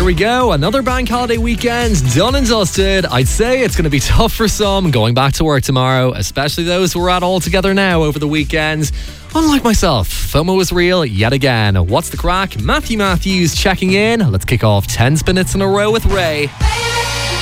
here we go. Another bank holiday weekend done and dusted. I'd say it's going to be tough for some going back to work tomorrow, especially those who are at all together now over the weekend. Unlike myself, FOMO is real yet again. What's the crack? Matthew Matthews checking in. Let's kick off 10 minutes in a row with Ray.